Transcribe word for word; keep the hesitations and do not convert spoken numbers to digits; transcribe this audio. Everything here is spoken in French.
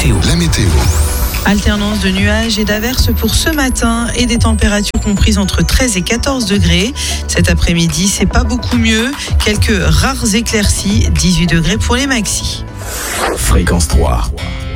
météo. La météo. Alternance de nuages et d'averses pour ce matin et des températures comprises entre treize et quatorze degrés. Cet après-midi, c'est pas beaucoup mieux. Quelques rares éclaircies, dix-huit degrés pour les maxis. Fréquence trois.